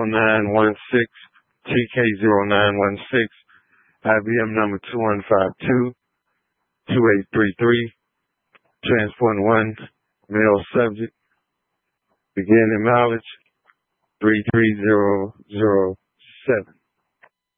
TK0916, TK0916, IBM number 2152-2833, transport 1, male subject, beginning mileage 33007.